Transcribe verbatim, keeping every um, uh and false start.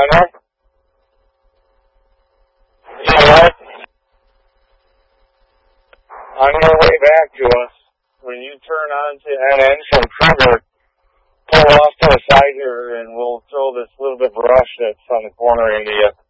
Gunner? Yeah, what? On your way back to us, when you turn onto N N from Kruger, pull off to the side here and we'll throw this little bit of brush that's on the corner into you.